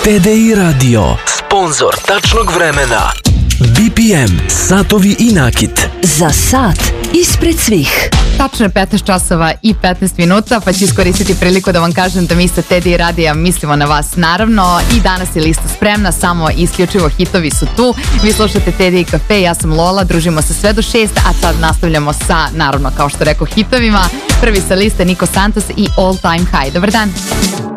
TDI Radio, sponsor tačnog vremena. BPM, satovi i nakit. Za sat ispred svih. Tačno je 15 časova i 15 minuta, pa ću iskoristiti priliku da vam kažem da mi sa TDI Radija mislimo na vas, naravno. I danas je lista spremna, samo isključivo hitovi su tu. Vi slušate TDI Cafe, ja sam Lola, družimo se sve do 6, a sad nastavljamo sa, naravno, kao što rekao, hitovima. Prvi sa liste Niko Santos i All Time High. Dobar dan.